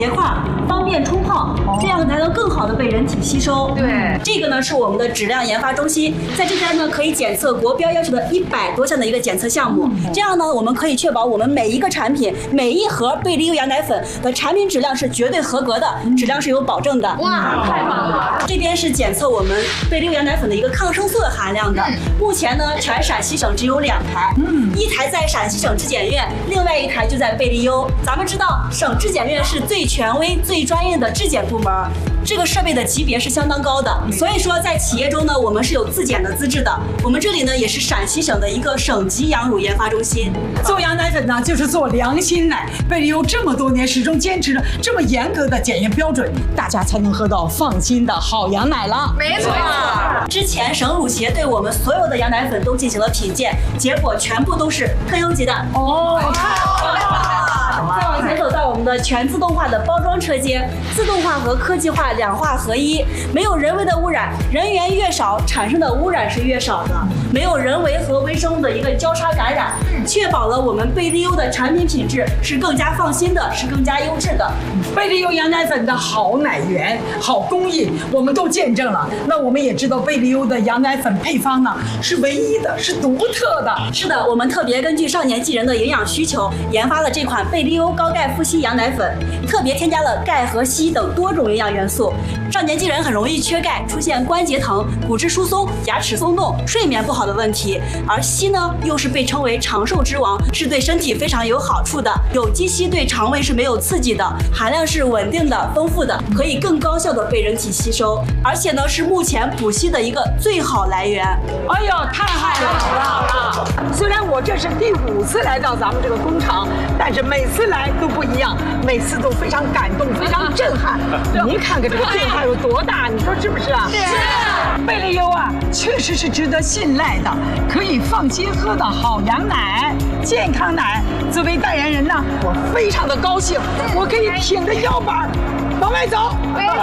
结块，方便冲泡，这样才能更好的被人体吸收。 对， 这个呢是我们的质量研发中心，在这边呢可以检测国标要求的100多项的一个检测项目。这样呢，我们可以确保我们每一个产品、每一盒贝利优羊奶粉的产品质量是绝对合格的，质量是有保证的。 哇，太棒了！ 这边是检测我们贝利优羊奶粉的一个抗生素的含量的。目前呢，全陕西省只有2台，一台在陕西省质检院，另外1台就在贝利优。咱们知道，省质检院是最权威、最专业的质检部门，这个设备的级别是相当高的。所以说，在企业中呢，我们是有自检的资质的。我们这里呢，也是陕西省的一个省级羊乳研发中心。 做羊奶粉呢，就是做良心奶。贝利优这么多年始终坚持着这么严格的检验标准，大家才能喝到放心的好羊奶了。 没错。 之前省乳协对我们所有的羊奶粉都进行了品鉴，结果全部都是特优级的。再往前走到我们的全自动化的包装车间，自动化和科技化2化合一，没有人为的污染，人员越少，产生的污染是越少的，没有人为和微生物的一个交叉感染，确保了我们贝利优的产品品质是更加放心的，是更加优质的。 贝利优羊奶粉的好奶源、好工艺，我们都见证了。那我们也知道贝利优的羊奶粉配方呢是唯一的，是独特的。 是的，我们特别根据少年纪人的营养需求，研发了这款贝利优高钙富硒羊奶粉，特别添加了钙和硒等多种营养元素。少年纪人很容易缺钙，出现关节疼、骨质疏松、牙齿松动、睡眠不好的问题。而硒呢，又是被称为长寿之王，是对身体非常有好处的。有机硒对肠胃是没有刺激的，含量是稳定的、丰富的，可以更高效的被人体吸收。而且呢，是目前补硒的一个最好来源。 哎呦，太好了！虽然我这是第5次来到咱们这个工厂，但是每次来都不一样，每次都非常感动，非常震撼。您看看这个变化有多大，你说是不是啊？是。贝利优啊，确实是值得信赖的，可以放心喝的好羊奶、健康奶。作为代言人呢，我非常的高兴，我可以挺着腰板往外走。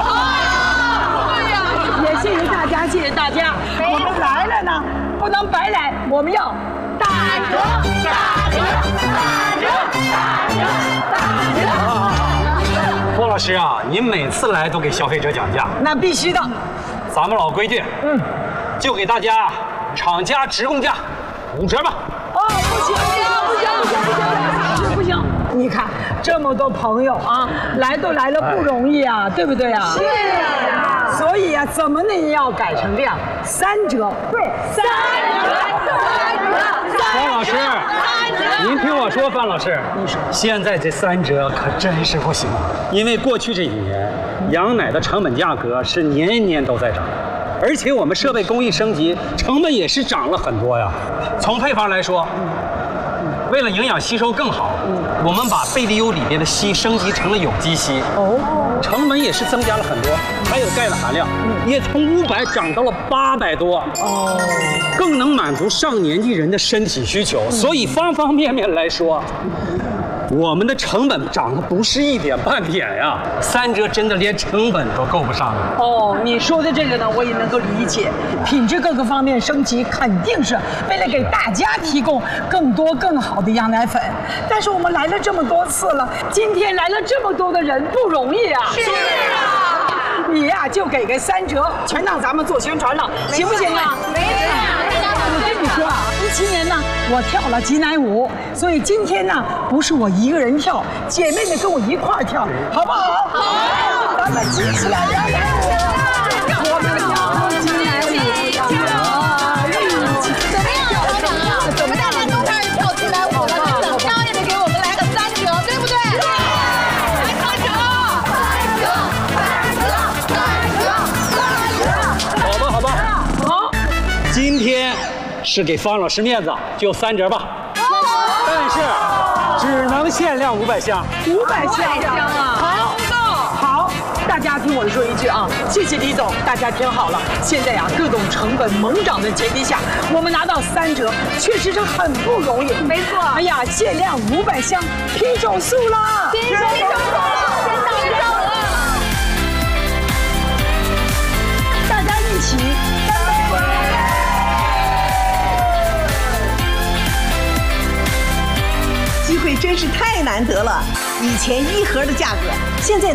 也谢谢大家，谢谢大家。我们来了呢，不能白来，我们要打折、打折、打折、打折、打折。 郭老师啊，您每次来都给消费者讲价， 那必须的。 咱们老规矩，就给大家厂家直供价5折吧。 不行，不行！你看这么多朋友啊，来都来了不容易啊，对不对啊？是啊。所以啊，怎么呢也要改成这样，3折。对，3折。 方老师，您听我说，范老师，现在这3折可真是不行，因为过去这几年，羊奶的成本价格是年年都在涨。而且我们设备工艺升级，成本也是涨了很多呀。从配方来说，为了营养吸收更好，我们把贝利优里边的硒升级成了有机硒，成本也是增加了很多。还有钙的含量，也从500涨到了800多，更能满足上年纪人的身体需求。所以方方面面来说，我们的成本涨得不是一点半点呀，3折真的连成本都够不上了。 你说的这个呢，我也能够理解，品质各个方面升级，肯定是为了给大家提供更多更好的羊奶粉。但是我们来了这么多次了，今天来了这么多的人，不容易啊。是啊。你呀，就给个3折，全当咱们做宣传了，行不行啊？没事。我跟你说啊，17年呢，我跳了挤奶舞，所以今天呢，不是我一个人跳，姐妹们跟我一块儿跳，好不好？好，咱们挤起来，羊奶舞，我们跳挤奶舞， 怎么大家都开始跳起来舞了？那怎么着也得给我们来个3折，对不对？来3折， 好吧。好，今天是给方老师面子，就3折吧。但是只能限量500箱。 500箱啊！好，大家听我说一句啊，谢谢李总，大家听好了，现在呀，各种成本猛涨的前提下，我们拿到3折，确实是很不容易。没错。哎呀，限量500箱，拼手速了！拼手速了！先到了！大家一起干杯！ 机会真是太难得了，以前1盒的价格，现在